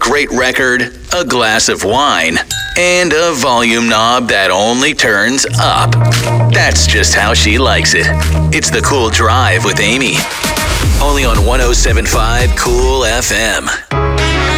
great record, a glass of wine, and a volume knob that only turns up. That's just how she likes it. It's The Cool Drive with Amy. Only on 107.5 Cool FM.